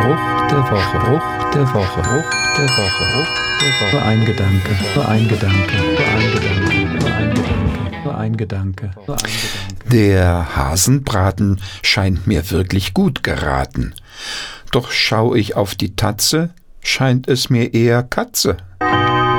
Spruch der Woche, Spruch der Woche, Spruch der Woche, Spruch der Woche. Nur ein Gedanke, nur ein Gedanke, nur ein Gedanke, nur ein Gedanke, nur ein Gedanke, nur ein Gedanke. Der Hasenbraten scheint mir wirklich gut geraten. Doch schau ich auf die Tatze, scheint es mir eher Katze.